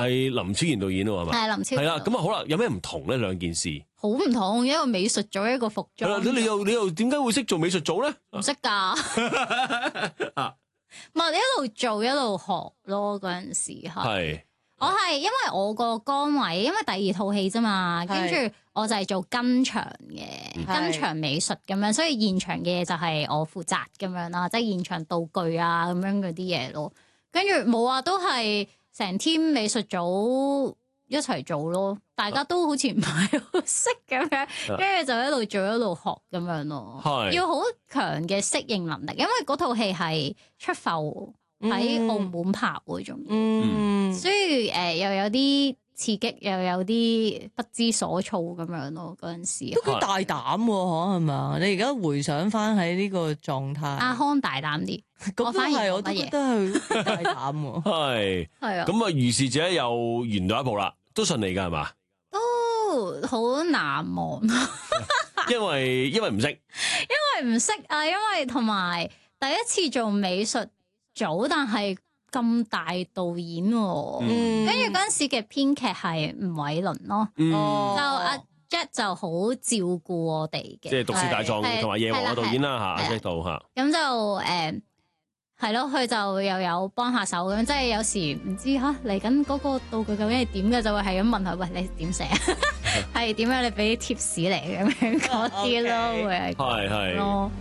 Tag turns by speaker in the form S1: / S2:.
S1: 係林超賢導演喎，係咪？
S2: 係林超賢。
S1: 係啦，咁啊好啦，有咩唔同咧？兩件事
S2: 好唔同，一個美術組，一個服裝。
S1: 你又點解會識做美術組咧？
S2: 唔識㗎。唔係你一路做一路學咯，嗰陣時係。我係因為我個崗位，因為第二套戲啫嘛，跟住我就係做跟場嘅，跟場美術咁樣，所以現場嘅嘢就係我負責咁樣啦，即係現場道具啊咁樣嗰啲嘢咯。跟住冇啊，都係成 team 美術組一齊做咯，大家都好似唔係好識咁樣，跟住就一路做一路學咁樣咯。要好強嘅適應能力，因為嗰套戲係出埠喺澳門拍嗰種，所以又有啲刺激，又有啲不知所措咁樣咯。嗰陣時
S3: 都幾大膽喎，係咪？你而家回想翻喺呢個狀態，
S2: 阿康大膽啲，
S3: 我反而我都覺得佢大膽喎。
S1: 係啊，咁啊，如是者又完到一步啦，都順利㗎係嘛？
S2: 都好難忘，
S1: 因為唔識，
S2: 因為唔識啊，因為同埋第一次做美術組，但係咁大導演喎，跟住嗰陣時嘅編劇係吳偉倫咯，就阿 Jack 就好照顧我哋嘅，
S1: 即係《毒舌大狀》同埋《夜王》嘅導演啦嚇，即係度嚇。
S2: 咁就係咯，佢就又有幫下手咁，即係有時唔知嚇嚟緊嗰個道具究竟係點嘅，就會係咁問佢，喂，你點寫？係點樣？你俾啲 tips 嚟咁樣嗰啲咯，會係咯。